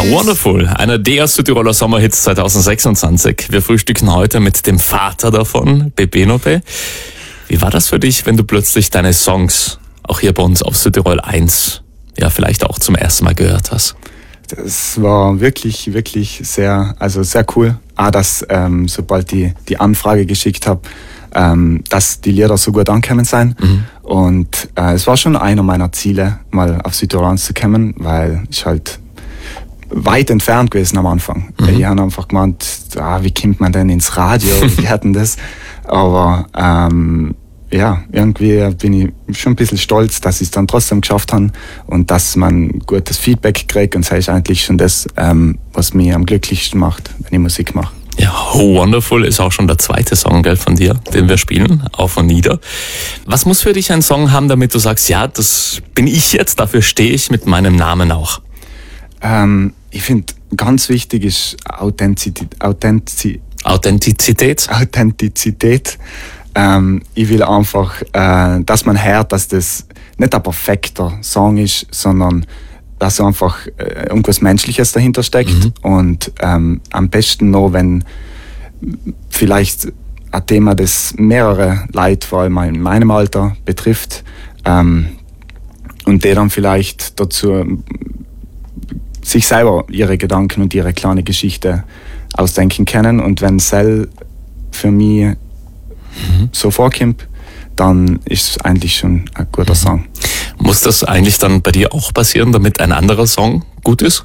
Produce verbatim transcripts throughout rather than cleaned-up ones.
Wonderful, einer der Südtiroler Sommerhits zwanzig sechsundzwanzig. Wir frühstücken heute mit dem Vater davon, Bebenobe. Wie war das für dich, wenn du plötzlich deine Songs auch hier bei uns auf Südtirol eins, ja vielleicht auch zum ersten Mal gehört hast? Das war wirklich, wirklich sehr, also sehr cool. Auch, dass ähm, sobald die die Anfrage geschickt habe, ähm, dass die Lieder so gut angekommen sind. Mhm. Und äh, es war schon einer meiner Ziele, mal auf Südtirol anzukommen, weil ich halt weit entfernt gewesen am Anfang. Mhm. Ich habe einfach gemeint, ah, wie kommt man denn ins Radio? Wie hatten das? Aber ähm, ja, irgendwie bin ich schon ein bisschen stolz, dass ich es dann trotzdem geschafft habe und dass man gutes Feedback kriegt. Und das ist eigentlich schon das, ähm, was mich am glücklichsten macht, wenn ich Musik mache. Ja, Oh Wonderful ist auch schon der zweite Song, gell, von dir, den wir spielen, auf und nieder. Was muss für dich ein Song haben, damit du sagst, ja, das bin ich jetzt, dafür stehe ich mit meinem Namen auch? Ähm, ich finde, ganz wichtig ist Authentizität. Authentiz- Authentizität? Authentizität. Ähm, ich will einfach, äh, dass man hört, dass das nicht ein perfekter Song ist, sondern dass einfach äh, irgendwas Menschliches dahinter steckt. Mhm. Und ähm, am besten noch, wenn vielleicht ein Thema, das mehrere Leute, vor allem in meinem Alter, betrifft, ähm, und die dann vielleicht dazu sich selber ihre Gedanken und ihre kleine Geschichte ausdenken können. Und wenn Cell für mich mhm. so vorkommt, dann ist es eigentlich schon ein guter mhm. Song. Muss das eigentlich dann bei dir auch passieren, damit ein anderer Song gut ist?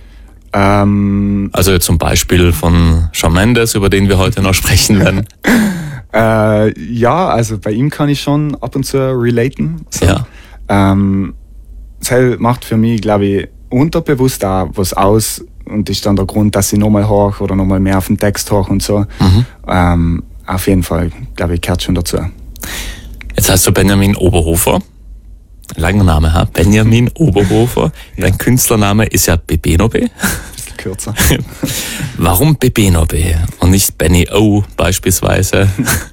Ähm, also zum Beispiel von Shawn Mendes, über den wir heute noch sprechen werden. äh, ja, also bei ihm kann ich schon ab und zu relaten. So. Ja. Ähm, Cell macht für mich, glaube ich, unterbewusst auch was aus und ist dann der Grund, dass ich nochmal hoch oder nochmal mehr auf den Text hoch und so. Mhm. Ähm, auf jeden Fall, glaube ich, gehört schon dazu. Jetzt heißt du Benjamin Oberhofer. Langer Name, ha? Benjamin Oberhofer. Ja. Dein Künstlername ist ja Bebenobe. Bisschen kürzer. Warum Bebenobe und nicht Benny O beispielsweise?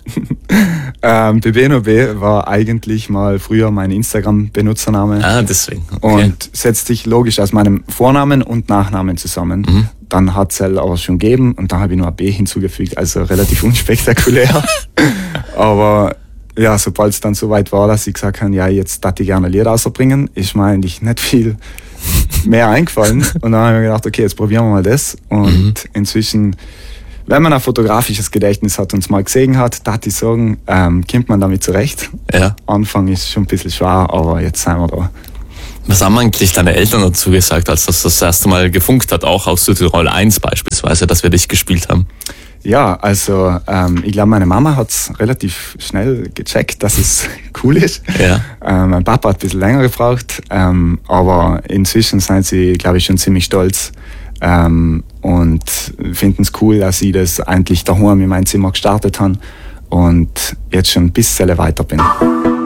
ähm, Bebenobe war eigentlich mal früher mein Instagram-Benutzername. Ah, deswegen. Okay. Und setzt sich logisch aus meinem Vornamen und Nachnamen zusammen. Mhm. Dann hat es aber schon gegeben und dann habe ich nur ein B hinzugefügt, also relativ unspektakulär. Aber ja, sobald es dann so weit war, dass ich gesagt habe, ja, jetzt darf ich gerne ein Lied rausbringen, ist mir eigentlich nicht viel mehr eingefallen. Und dann habe ich mir gedacht, okay, jetzt probieren wir mal das. Und mhm. inzwischen, wenn man ein fotografisches Gedächtnis hat und es mal gesehen hat, darf ich sagen, ähm, kommt man damit zurecht. Ja. Anfang ist schon ein bisschen schwer, aber jetzt sind wir da. Was haben eigentlich deine Eltern dazu gesagt, als das das erste Mal gefunkt hat, auch auf Südtirol eins beispielsweise, dass wir dich gespielt haben? Ja, also ähm, ich glaube, meine Mama hat es relativ schnell gecheckt, dass es cool ist. Ja. Ähm, mein Papa hat ein bisschen länger gebraucht, ähm, aber inzwischen sind sie, glaube ich, schon ziemlich stolz ähm, und finden es cool, dass ich das eigentlich daheim in meinem Zimmer gestartet habe und jetzt schon ein bisschen weiter bin.